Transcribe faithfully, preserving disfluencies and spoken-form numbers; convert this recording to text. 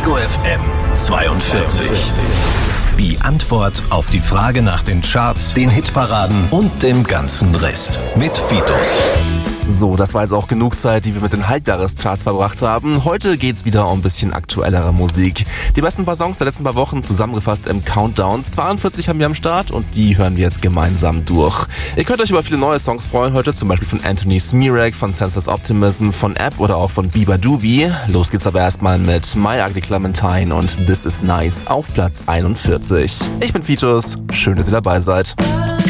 Ego F M zweiundvierzig. Die Antwort auf die Frage nach den Charts, den Hitparaden und dem ganzen Rest. Mit Fitos. So, das war jetzt auch genug Zeit, die wir mit den Halbjahrescharts verbracht haben. Heute geht's wieder um ein bisschen aktuellere Musik. Die besten paar Songs der letzten paar Wochen zusammengefasst im Countdown. zweiundvierzig haben wir am Start und die hören wir jetzt gemeinsam durch. Ihr könnt euch über viele neue Songs freuen heute, zum Beispiel von Anthony Smirek, von Senseless Optimism, von App oder auch von Bieber Doobie. Los geht's aber erstmal mit My Ugly Clementine und This Is Nice auf Platz einundvierzig. Ich bin Fitos, schön, dass ihr dabei seid.